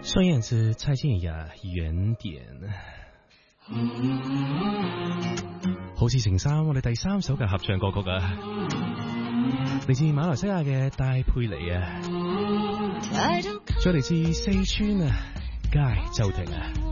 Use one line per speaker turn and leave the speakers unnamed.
孙燕姿、蔡健雅遠點，好似成三，我哋第三首嘅合唱歌曲啊，嚟自馬來西亞嘅戴佩妮啊，再嚟自四川啊，街周庭啊。